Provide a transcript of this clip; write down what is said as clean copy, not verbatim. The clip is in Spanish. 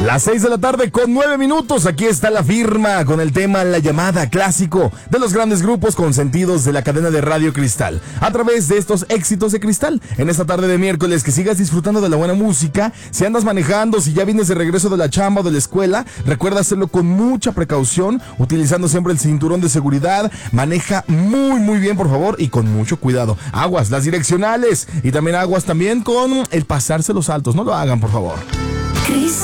Las 6 de la tarde con 9 minutos. Aquí está la firma con el tema La Llamada, clásico de los grandes grupos consentidos de la cadena de Radio Cristal. A través de estos éxitos de Cristal, en esta tarde de miércoles, que sigas disfrutando de la buena música. Si andas manejando, si ya vienes de regreso de la chamba o de la escuela, recuerda hacerlo con mucha precaución, utilizando siempre el cinturón de seguridad. Maneja muy bien, por favor, y con mucho cuidado. Aguas las direccionales y también aguas también con el pasarse los altos. No lo hagan, por favor. Cristal.